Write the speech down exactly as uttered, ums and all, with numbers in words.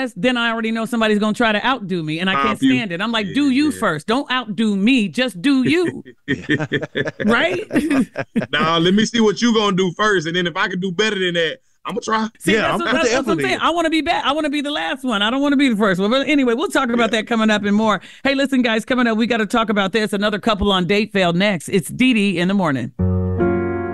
fast, then I already know somebody's going to try to outdo me, and I can't stand it. I'm like, do you first. Don't outdo me. Just do you. Right? Now, let me see what you going to do first, and then if I can do better than that, I'm gonna try. See, yeah, that's, what, that's, that's what I'm saying. I want to be back. I want to be the last one. I don't want to be the first one. But anyway, we'll talk about yeah. that coming up and more. Hey, listen, guys, coming up, we got to talk about this. Another couple on date failed next. It's Dee Dee in the morning.